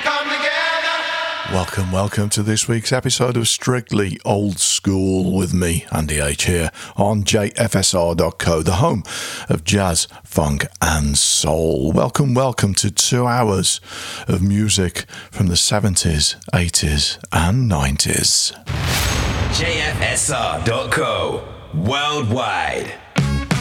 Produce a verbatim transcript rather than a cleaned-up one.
Welcome, welcome to this week's episode of Strictly Old School with me, Andy H, here on J F S R dot co, the home of jazz, funk and soul. Welcome, welcome to two hours of music from the seventies, eighties and nineties. J F S R dot co, worldwide.